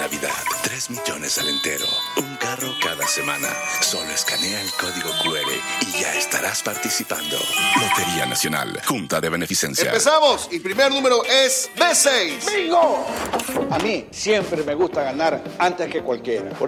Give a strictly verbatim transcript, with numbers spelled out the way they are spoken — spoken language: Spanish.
Navidad. Tres millones al entero. Un carro cada semana. Solo escanea el código cu erre y ya estarás participando. Lotería Nacional. Junta de Beneficencia. Empezamos. Y primer número es B seis. ¡Bingo! A mí siempre me gusta ganar antes que cualquiera. Por